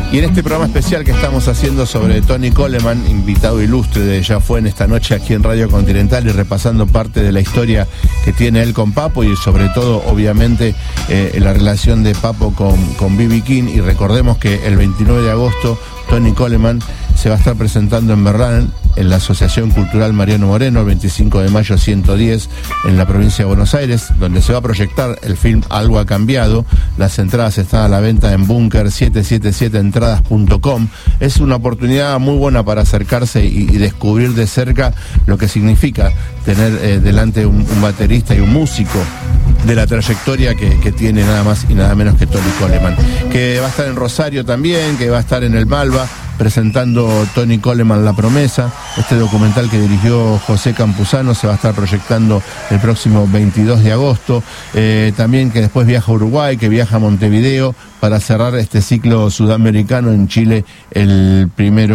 Y en este programa especial que estamos haciendo sobre Tony Coleman, invitado ilustre de Ya Fue en esta noche aquí en Radio Continental, y repasando parte de la historia que tiene él con Papo y sobre todo, obviamente, la relación de Papo con B.B. King. Y recordemos que el 29 de agosto Tony Coleman se va a estar presentando en Merlán, en la Asociación Cultural Mariano Moreno, el 25 de mayo 110, en la provincia de Buenos Aires, donde se va a proyectar el film Algo ha cambiado. Las entradas están a la venta en bunker777entradas.com. Es una oportunidad muy buena para acercarse y descubrir de cerca lo que significa tener delante un baterista y un músico de la trayectoria que tiene nada más y nada menos que Tony Coleman, que va a estar en Rosario también, que va a estar en el Malva presentando Tony Coleman La Promesa. Este documental que dirigió José Campuzano se va a estar proyectando el próximo 22 de agosto. También que después viaja a Uruguay, que viaja a Montevideo para cerrar este ciclo sudamericano en Chile el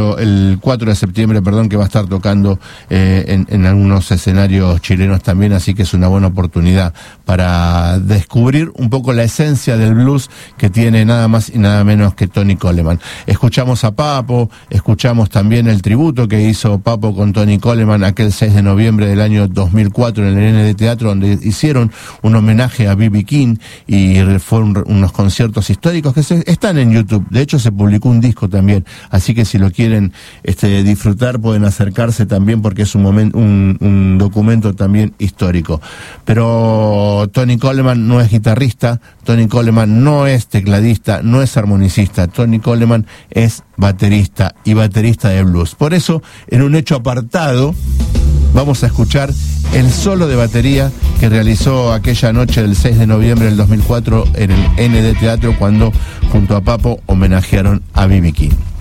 4 de septiembre, que va a estar tocando en algunos escenarios chilenos también, así que es una buena oportunidad para descubrir un poco la esencia del blues que tiene nada más y nada menos que Tony Coleman. Escuchamos a Papo, escuchamos también el tributo que hizo Papo con Tony Coleman aquel 6 de noviembre del año 2004 en el ND Teatro, donde hicieron un homenaje a B.B. King y fueron unos conciertos históricos que están en YouTube. De hecho, se publicó un disco también, así que si lo quieren disfrutar pueden acercarse también, porque es un documento también histórico. Pero Tony Coleman no es guitarrista, Tony Coleman no es tecladista, no es armonicista. Tony Coleman es baterista, y baterista de blues. Por eso, en un hecho apartado, vamos a escuchar el solo de batería que realizó aquella noche del 6 de noviembre del 2004 en el ND Teatro, cuando junto a Papo homenajearon a B.B. King.